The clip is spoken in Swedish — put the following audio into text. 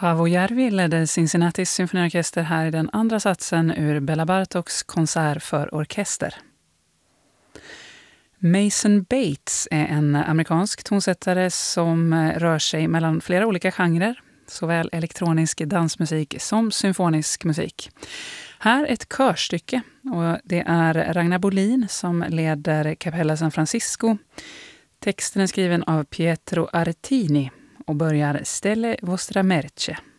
Paavo Järvi ledde Cincinnatis symfoniorkester här i den andra satsen ur Bela Bartoks konsert för orkester. Mason Bates är en amerikansk tonsättare som rör sig mellan flera olika genrer, såväl elektronisk dansmusik som symfonisk musik. Här ett körstycke, och det är Ragnar Bolin som leder Capella San Francisco. Texten är skriven av Pietro Artini och börjar Stelle vostra merce.